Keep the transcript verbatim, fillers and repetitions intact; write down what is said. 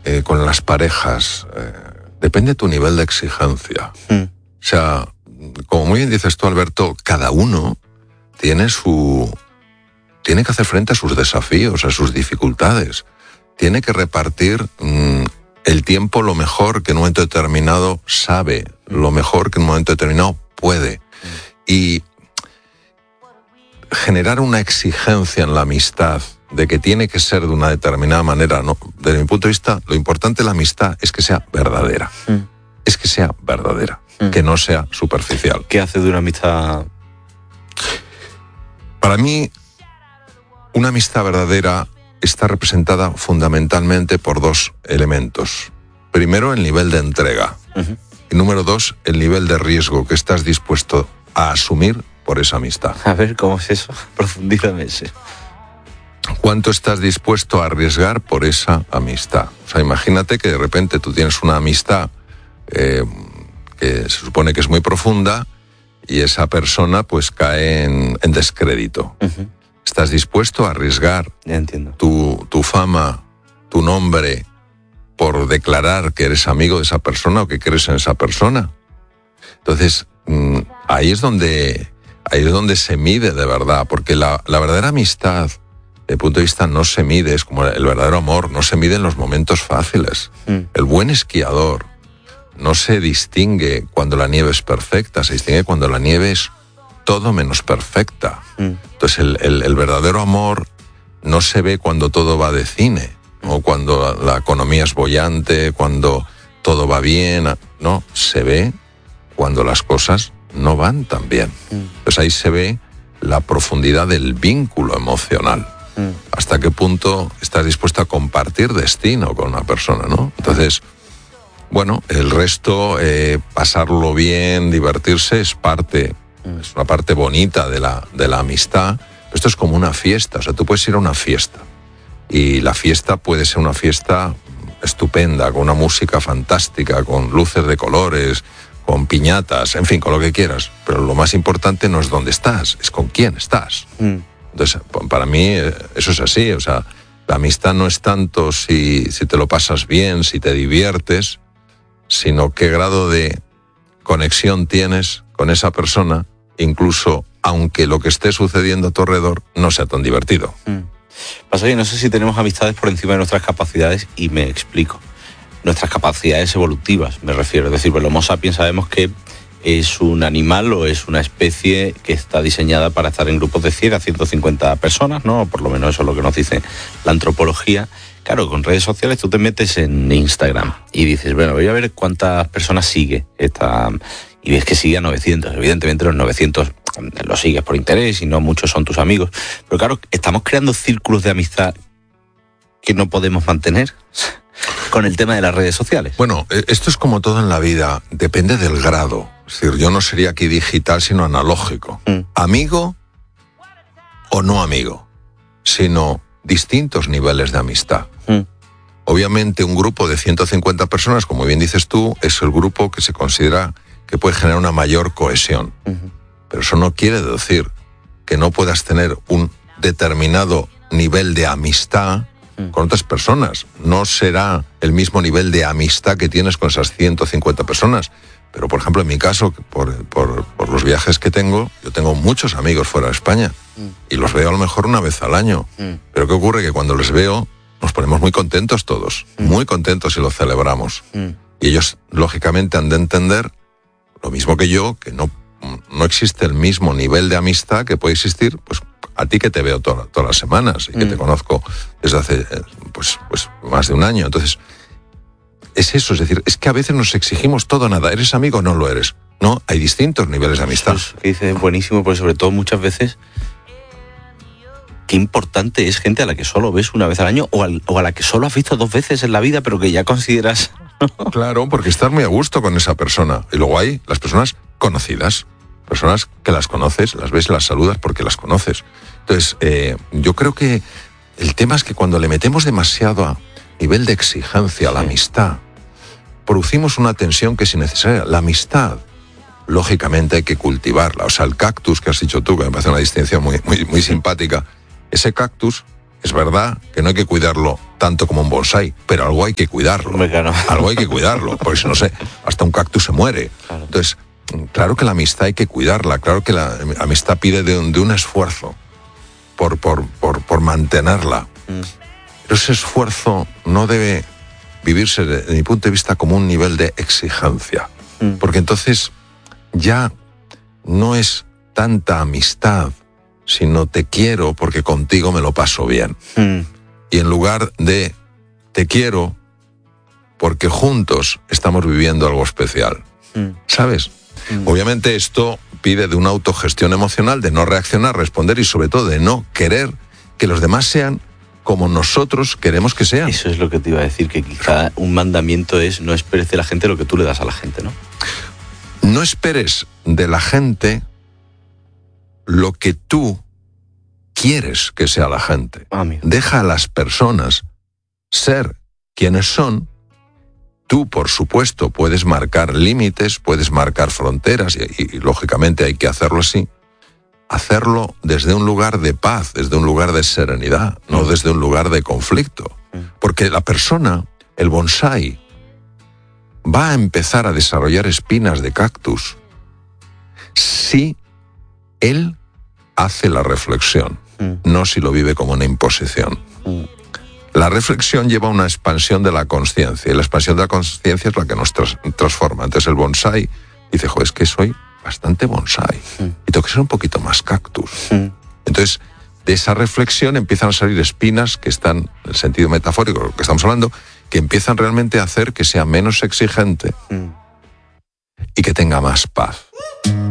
eh, con las parejas, eh, depende de tu nivel de exigencia. Mm. O sea, como muy bien dices tú, Alberto, cada uno tiene su... tiene que hacer frente a sus desafíos, a sus dificultades. Tiene que repartir mmm, el tiempo lo mejor que en un momento determinado sabe, lo mejor que en un momento determinado puede. Y generar una exigencia en la amistad de que tiene que ser de una determinada manera, no, desde mi punto de vista, lo importante de la amistad es que sea verdadera. Mm. Es que sea verdadera, mm. que no sea superficial. ¿Qué hace de una amistad? Para mí, una amistad verdadera está representada fundamentalmente por dos elementos. Primero, el nivel de entrega. Uh-huh. Y número dos, el nivel de riesgo que estás dispuesto a asumir por esa amistad. A ver, ¿cómo es eso? Profundízame eso. ¿Cuánto estás dispuesto a arriesgar por esa amistad? O sea, imagínate que de repente tú tienes una amistad eh, que se supone que es muy profunda y esa persona pues cae en, en descrédito. Uh-huh. ¿Estás dispuesto a arriesgar tu, tu fama, tu nombre, por declarar que eres amigo de esa persona o que crees en esa persona? Entonces, mmm, ahí es donde, ahí es donde se mide de verdad, porque la, la verdadera amistad, desde el punto de vista no se mide, es como el verdadero amor, no se mide en los momentos fáciles. Mm. El buen esquiador no se distingue cuando la nieve es perfecta, se distingue cuando la nieve es todo menos perfecta. Mm. Entonces el, el, el verdadero amor no se ve cuando todo va de cine, o cuando la, la economía es boyante, cuando todo va bien, no, se ve cuando las cosas no van tan bien. Mm. Entonces ahí se ve la profundidad del vínculo emocional. Mm. Hasta qué punto estás dispuesto a compartir destino con una persona, ¿no? Entonces, bueno, el resto, eh, pasarlo bien, divertirse, es parte... es una parte bonita de la, de la amistad. Esto es como una fiesta, o sea, tú puedes ir a una fiesta y la fiesta puede ser una fiesta estupenda, con una música fantástica, con luces de colores, con piñatas, en fin, con lo que quieras, pero lo más importante no es dónde estás, es con quién estás. Mm. Entonces, para mí eso es así, o sea, la amistad no es tanto si, si te lo pasas bien, si te diviertes, sino qué grado de conexión tienes con esa persona, incluso aunque lo que esté sucediendo a tu alrededor no sea tan divertido. Mm. Pasa que no sé si tenemos amistades por encima de nuestras capacidades, y me explico. Nuestras capacidades evolutivas, me refiero. Es decir, el Homo sapiens sabemos que es un animal o es una especie que está diseñada para estar en grupos de cien a ciento cincuenta personas, ¿no? Por lo menos eso es lo que nos dice la antropología. Claro, con redes sociales tú te metes en Instagram y dices, bueno, voy a ver cuántas personas sigue esta... y ves que sigue a novecientos. Evidentemente los novecientos los sigues por interés y no muchos son tus amigos. Pero claro, estamos creando círculos de amistad que no podemos mantener con el tema de las redes sociales. Bueno, esto es como todo en la vida, depende del grado. Es decir, yo no sería aquí digital, sino analógico. Mm. Amigo o no amigo, sino distintos niveles de amistad. Mm. Obviamente un grupo de ciento cincuenta personas, como bien dices tú, es el grupo que se considera que puede generar una mayor cohesión. Uh-huh. Pero eso no quiere decir que no puedas tener un determinado nivel de amistad uh-huh. con otras personas. No será el mismo nivel de amistad que tienes con esas ciento cincuenta personas. Pero, por ejemplo, en mi caso, por, por, por los viajes que tengo, yo tengo muchos amigos fuera de España uh-huh. y los veo a lo mejor una vez al año. Uh-huh. Pero ¿qué ocurre? Que cuando les veo, nos ponemos muy contentos todos, uh-huh. muy contentos y lo celebramos. Uh-huh. Y ellos, lógicamente, han de entender lo mismo que yo, que no, no existe el mismo nivel de amistad que puede existir, pues a ti que te veo to- todas las semanas y que mm. te conozco desde hace pues, pues más de un año. Entonces, es eso, es decir, es que a veces nos exigimos todo o nada. ¿Eres amigo o no lo eres? No, hay distintos niveles de amistad. Eso es, que dice buenísimo, pero sobre todo muchas veces, qué importante es gente a la que solo ves una vez al año o, al, o a la que solo has visto dos veces en la vida, pero que ya consideras... Claro, porque estás muy a gusto con esa persona. Y luego hay las personas conocidas, personas que las conoces, las ves, las saludas porque las conoces. Entonces, eh, yo creo que el tema es que cuando le metemos demasiado a nivel de exigencia a la sí. amistad, producimos una tensión que es innecesaria. La amistad, lógicamente, hay que cultivarla. O sea, el cactus que has dicho tú, que me parece una distinción muy, muy, muy simpática, ese cactus, es verdad que no hay que cuidarlo tanto como un bonsái, pero algo hay que cuidarlo. Claro. Algo hay que cuidarlo, porque si no sé, hasta un cactus se muere. Claro. Entonces, claro que la amistad hay que cuidarla, claro que la amistad pide de un, de un esfuerzo por, por, por, por mantenerla. Mm. Pero ese esfuerzo no debe vivirse, desde mi punto de vista, como un nivel de exigencia. Mm. Porque entonces ya no es tanta amistad, sino te quiero porque contigo me lo paso bien. Mm. Y en lugar de te quiero porque juntos estamos viviendo algo especial. Mm. ¿Sabes? Mm. Obviamente esto pide de una autogestión emocional, de no reaccionar, responder y sobre todo de no querer que los demás sean como nosotros queremos que sean. Eso es lo que te iba a decir, que quizá un mandamiento es no esperes de la gente lo que tú le das a la gente, ¿no? No esperes de la gente lo que tú quieres que sea la gente. Ah, deja a las personas ser quienes son. Tú, por supuesto, puedes marcar límites, puedes marcar fronteras y, y, y lógicamente hay que hacerlo así. Hacerlo desde un lugar de paz, desde un lugar de serenidad, no mm. desde un lugar de conflicto. Mm. Porque la persona, el bonsái, va a empezar a desarrollar espinas de cactus si él hace la reflexión, mm. no si lo vive como una imposición. Mm. La reflexión lleva a una expansión de la consciencia, y la expansión de la consciencia es la que nos tras- transforma. Entonces el bonsái dice, joder, es que soy bastante bonsái, mm. y tengo que ser un poquito más cactus. Mm. Entonces, de esa reflexión empiezan a salir espinas que están, en el sentido metafórico de lo que estamos hablando, que empiezan realmente a hacer que sea menos exigente mm. y que tenga más paz.